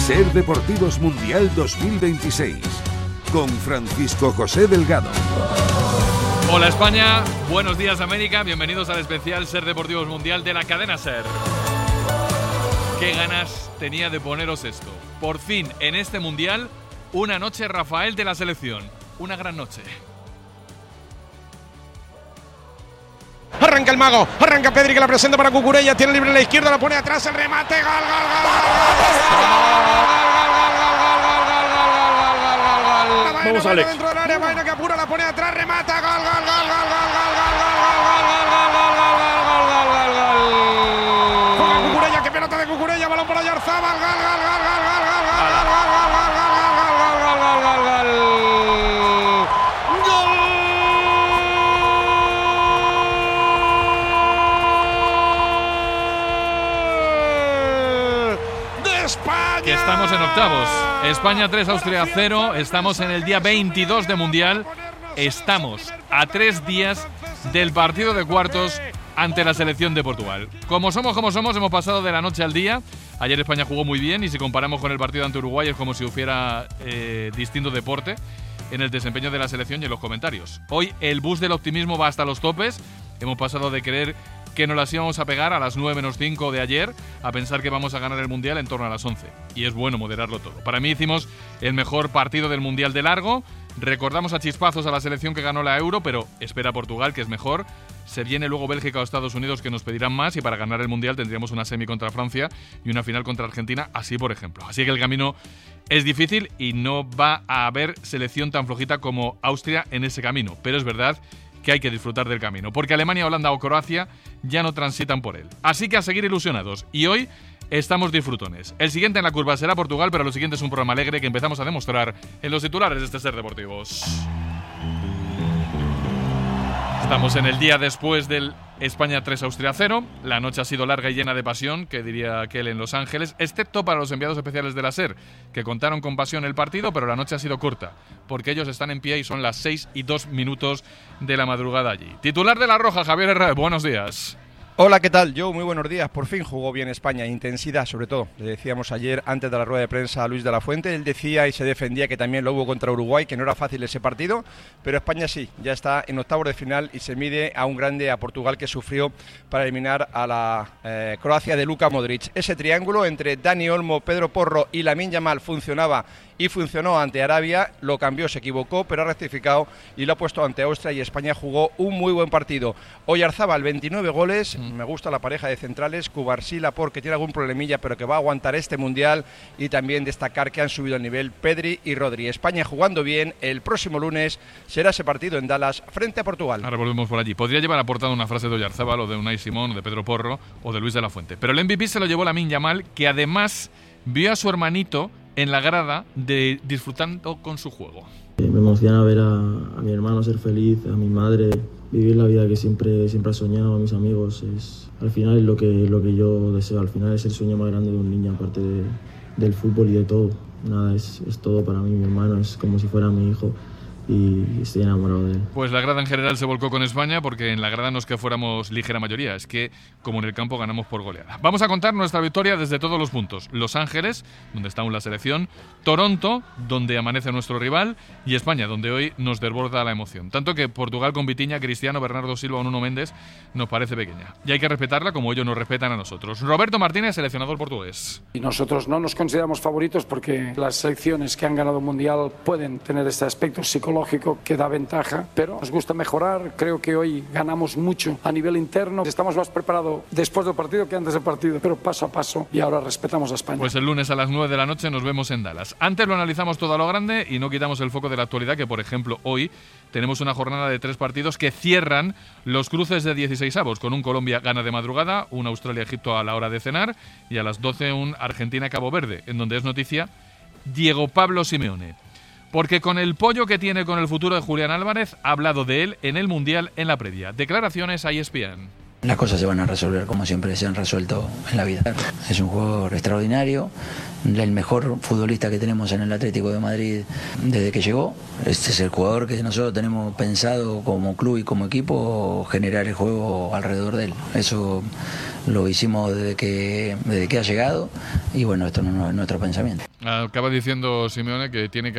Ser Deportivos Mundial 2026 con Francisco José Delgado. Hola España, buenos días América, bienvenidos al especial Ser Deportivos Mundial de la cadena Ser. Qué ganas tenía de poneros esto. Por fin, en este Mundial, una noche Rafael de la selección. Una gran noche. Arranca el mago, arranca Pedri que la presenta para Cucurella, tiene libre en la izquierda, la pone atrás, el remate, gol, Vamos, Alex. Dentro del área, Baena que apura, la pone atrás, remata, gol. Juega Cucurella, qué pelota de Cucurella, balón para Oyarzabal, gol. Que estamos en octavos. España 3, Austria 0. Estamos en el día 22 de Mundial. Estamos a 3 días del partido de cuartos ante la selección de Portugal. Como somos, hemos pasado de la noche al día. Ayer España jugó muy bien y si comparamos con el partido ante Uruguay es como si hubiera distinto deporte en el desempeño de la selección y en los comentarios. Hoy el bus del optimismo va hasta los topes. Hemos pasado de creer que nos las íbamos a pegar a las 9 menos 5 de ayer a pensar que vamos a ganar el Mundial en torno a las 11. Y es bueno moderarlo todo. Para mí hicimos el mejor partido del Mundial de largo. Recordamos a chispazos a la selección que ganó la Euro, pero espera Portugal, que es mejor. Se viene luego Bélgica o Estados Unidos, que nos pedirán más, y para ganar el Mundial tendríamos una semi contra Francia y una final contra Argentina, así por ejemplo. Así que el camino es difícil y no va a haber selección tan flojita como Austria en ese camino. Pero es verdad que hay que disfrutar del camino, porque Alemania, Holanda o Croacia ya no transitan por él. Así que a seguir ilusionados. Y hoy estamos disfrutones. El siguiente en la curva será Portugal, pero lo siguiente es un programa alegre que empezamos a demostrar en los titulares de este Ser Deportivos. Estamos en el día después del España 3, Austria 0. La noche ha sido larga y llena de pasión, que diría aquel en Los Ángeles, excepto para los enviados especiales de la SER, que contaron con pasión el partido, pero la noche ha sido corta, porque ellos están en pie y son las 6:02 de la madrugada allí. Titular de La Roja, Javier Herrera, buenos días. Hola, ¿qué tal? Muy buenos días. Por fin jugó bien España, intensidad sobre todo. Le decíamos ayer, antes de la rueda de prensa, a Luis de la Fuente. Él decía y se defendía que también lo hubo contra Uruguay, que no era fácil ese partido, pero España sí, ya está en octavos de final y se mide a un grande, a Portugal, que sufrió para eliminar a la Croacia de Luka Modric. Ese triángulo entre Dani Olmo, Pedro Porro y Lamine Yamal funcionaba y funcionó ante Arabia, lo cambió, se equivocó, pero ha rectificado y lo ha puesto ante Austria y España jugó un muy buen partido. Oyarzabal, 29 goles, me gusta la pareja de centrales, Cubarsí, porque tiene algún problemilla, pero que va a aguantar este Mundial, y también destacar que han subido el nivel Pedri y Rodri. España jugando bien, el próximo lunes será ese partido en Dallas frente a Portugal. Ahora volvemos por allí. Podría llevar aportado una frase de Oyarzabal o de Unai Simón o de Pedro Porro o de Luis de la Fuente, pero el MVP se lo llevó Lamine Yamal, que además vio a su hermanito en la grada disfrutando con su juego. Me emociona ver a mi hermano ser feliz, a mi madre vivir la vida que siempre ha soñado, a mis amigos. Al final es lo que yo deseo, al final es el sueño más grande de un niño, aparte del fútbol y de todo. Nada, es todo para mí, mi hermano es como si fuera mi hijo. Y estoy enamorado de él. Pues la grada en general se volcó con España, porque en la grada no es que fuéramos ligera mayoría, es que como en el campo ganamos por goleada. Vamos a contar nuestra victoria desde todos los puntos. Los Ángeles, donde está aún la selección, Toronto, donde amanece nuestro rival, y España, donde hoy nos desborda la emoción. Tanto que Portugal con Vitinha, Cristiano, Bernardo Silva o Nuno Méndez nos parece pequeña. Y hay que respetarla como ellos nos respetan a nosotros. Roberto Martínez, seleccionador portugués. Y nosotros no nos consideramos favoritos porque las selecciones que han ganado un mundial pueden tener este aspecto psicológico que da ventaja, pero nos gusta mejorar. Creo que hoy ganamos mucho a nivel interno. Estamos más preparados después del partido que antes del partido, pero paso a paso, y ahora respetamos a España. Pues el lunes a las 9 de la noche nos vemos en Dallas. Antes lo analizamos todo a lo grande y no quitamos el foco de la actualidad, que por ejemplo hoy tenemos una jornada de 3 partidos que cierran los cruces de 16avos, con un Colombia-Ghana de madrugada, un Australia-Egipto a la hora de cenar y a las 12 un Argentina-Cabo Verde, en donde es noticia Diego Pablo Simeone. Porque con el pollo que tiene con el futuro de Julián Álvarez, ha hablado de él en el Mundial en la previa. Declaraciones a ESPN. Las cosas se van a resolver como siempre se han resuelto en la vida. Es un jugador extraordinario, el mejor futbolista que tenemos en el Atlético de Madrid desde que llegó. Este es el jugador que nosotros tenemos pensado como club y como equipo generar el juego alrededor de él. Eso lo hicimos desde que ha llegado y bueno, esto no es nuestro pensamiento. Acaba diciendo Simeone que tiene que